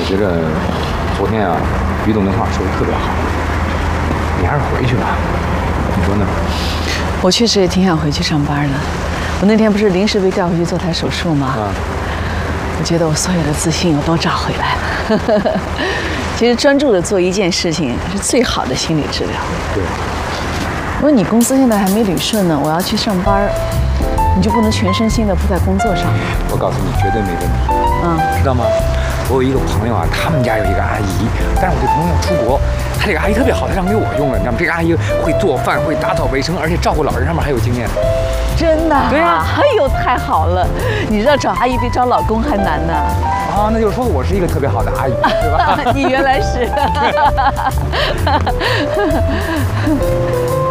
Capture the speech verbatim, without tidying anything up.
我觉得昨天啊，于总那话说的特别好，你还是回去吧，你说呢？ 我确实也挺想回去上班的。我那天不是临时被调回去做台手术吗？啊。我觉得我所有的自信我都找回来了。其实专注的做一件事情是最好的心理治疗。 对。 不过你公司现在还没捋顺呢，我要去上班，你就不能全身心的扑在工作上？ 我告诉你，绝对没问题。 嗯， 知道吗？我有一个朋友啊，他们家有一个阿姨，但是我这朋友要出国，他这个阿姨特别好，他让给我用了。你知道吗？这个阿姨会做饭，会打扫卫生，而且照顾老人上面还有经验。 真的？ 对呀。 哎呦，太好了！你知道找阿姨比找老公还难呢。 啊，那就是说我是一个特别好的阿姨，对吧？ 你原来是。